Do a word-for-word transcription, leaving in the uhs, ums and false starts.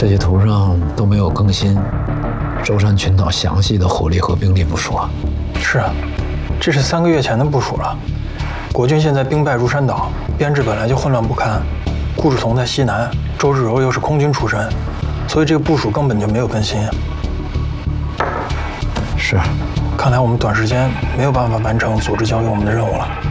设计图上都没有更新舟山群岛详细的火力和兵力部署啊。 是啊，这是三个月前的部署了。国军现在兵败如山倒，编制本来就混乱不堪。顾祝同在西南，周日柔又是空军出身，所以这个部署根本就没有更新。 是， 看来我们短时间没有办法完成组织交给我们的任务了。